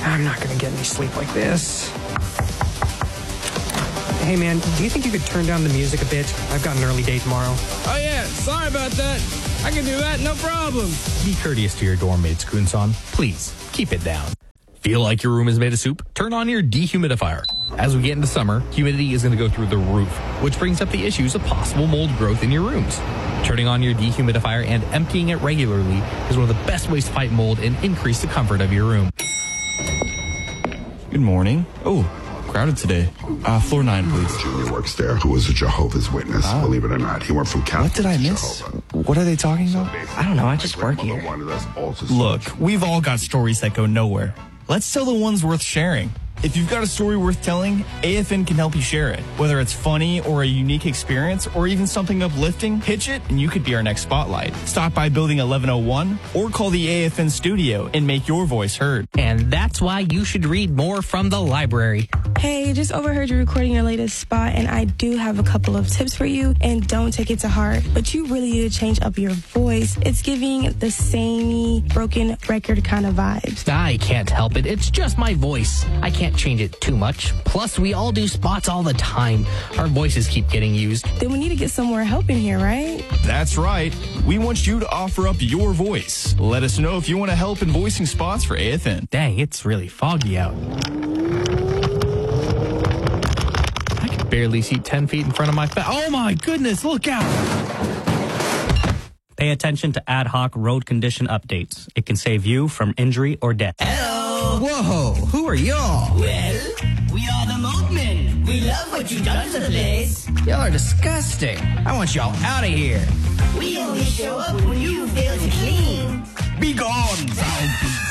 I'm not gonna get any sleep like this. Hey man, do you think you could turn down the music a bit? I've got an early day tomorrow. Oh yeah, sorry about that. I can do that, no problem. Be courteous to your dorm mates, Kunsan. Please, keep it down. Feel like your room is made of soup? Turn on your dehumidifier. As we get into summer, humidity is going to go through the roof, which brings up the issues of possible mold growth in your rooms. Turning on your dehumidifier and emptying it regularly is one of the best ways to fight mold and increase the comfort of your room. Good morning. Oh, crowded today. Floor 9, please. Junior works there, who was a Jehovah's Witness, believe it or not. He went from Catholic What did I to miss? Jehovah. What are they talking about? I don't know, I just work here. Look, we've all got stories that go nowhere. Let's tell the ones worth sharing. If you've got a story worth telling, AFN can help you share it. Whether it's funny or a unique experience or even something uplifting, pitch it and you could be our next spotlight. Stop by Building 1101 or call the AFN studio and make your voice heard. And that's why you should read more from the library. Hey, just overheard you recording your latest spot, and I do have a couple of tips for you, and don't take it to heart, but you really need to change up your voice. It's giving the samey, broken record kind of vibes. I can't help it. It's just my voice. I can't change it too much. Plus, we all do spots all the time. Our voices keep getting used. Then we need to get somewhere help in here, right? That's right. We want you to offer up your voice. Let us know if you want to help in voicing spots for AFN. Dang, it's really foggy out. I can barely see 10 feet in front of my face. Oh my goodness, look out! Pay attention to ad hoc road condition updates. It can save you from injury or death. Hello! Whoa, who are y'all? Well, we are the Moatmen. We love what you've done to the place. Y'all are disgusting. I want y'all out of here. We only show up when you fail to clean. Be gone!